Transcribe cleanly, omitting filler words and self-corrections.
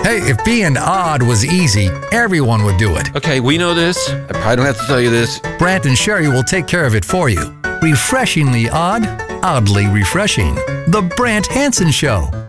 Hey, if being odd was easy, everyone would do it. Okay, we know this. I probably don't have to tell you this. Brant and Sherry will take care of it for you. Refreshingly odd, oddly refreshing. The Brant Hansen Show.